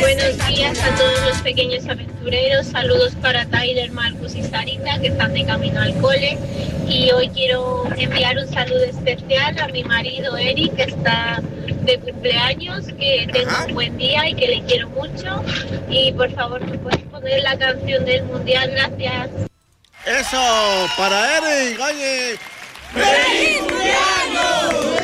Buenos días a todos los pequeños aventureros. Saludos para Tyler, Marcus y Sarita, que están de camino al cole. Y hoy quiero enviar un saludo especial a mi marido Eric, que está de cumpleaños, que tenga un buen día y que le quiero mucho. Y por favor, ¿me puedes poner la canción del Mundial? Gracias. Eso, para Eric, oye. ¡Feliz cumpleaños!